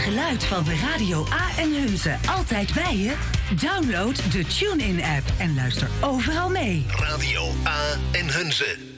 geluid van Radio A en Hunze altijd bij je? Download de TuneIn-app en luister overal mee. Radio A en Hunze.